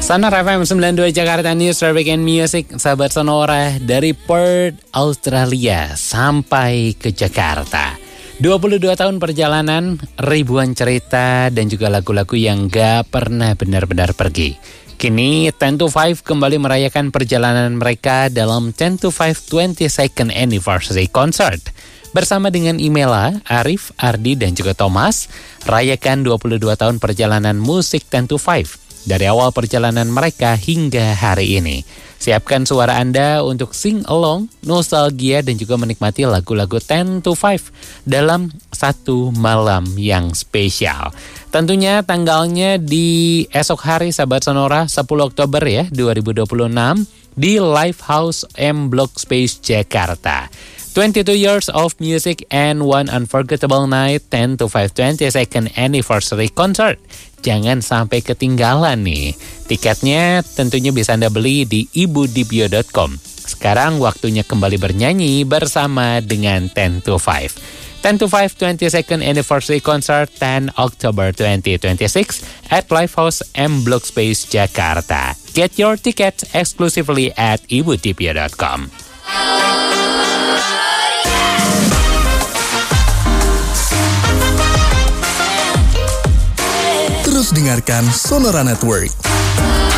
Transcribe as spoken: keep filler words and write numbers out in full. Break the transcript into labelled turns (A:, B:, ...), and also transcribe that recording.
A: Sonora F M sembilan puluh dua Jakarta News Weekend Music, sahabat Sonora dari Perth, Australia sampai ke Jakarta. dua puluh dua tahun perjalanan, ribuan cerita dan juga lagu-lagu yang gak pernah benar-benar pergi. Kini ten to five kembali merayakan perjalanan mereka dalam ten to five twenty-second Anniversary Concert. Bersama dengan Imela, Arif, Ardi dan juga Thomas, rayakan dua puluh dua tahun perjalanan musik ten to five. Dari awal perjalanan mereka hingga hari ini. Siapkan suara Anda untuk sing along, nostalgia dan juga menikmati lagu-lagu ten to five dalam satu malam yang spesial. Tentunya tanggalnya di esok hari sahabat Sonora, sepuluh Oktober ya dua ribu dua puluh enam di Live House M Block Space Jakarta. twenty-two years of music and one unforgettable night ten to five twenty-second Anniversary Concert. Jangan sampai ketinggalan nih. Tiketnya tentunya bisa Anda beli di ibudibio dot com. Sekarang waktunya kembali bernyanyi bersama dengan ten to five. ten to five twenty-second Anniversary Concert ten October twenty twenty-six at Lifehouse M Block Space Jakarta. Get your tickets exclusively at ibudibio dot com.
B: Terus dengarkan Sonora Network.